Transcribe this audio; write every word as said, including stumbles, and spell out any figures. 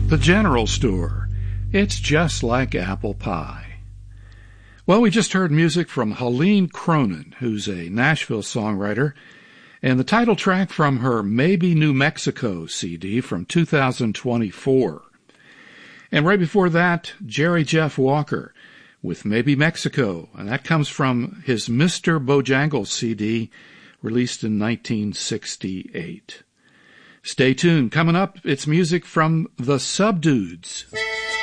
The general store. It's just like apple pie. Well, we just heard music from Helene Cronin, who's a Nashville songwriter, and the title track from her Maybe New Mexico C D from two thousand twenty-four. And right before that, Jerry Jeff Walker with Maybe Mexico, and that comes from his Mister Bojangles C D released in nineteen sixty-eight. Stay tuned. Coming up, it's music from the Subdudes.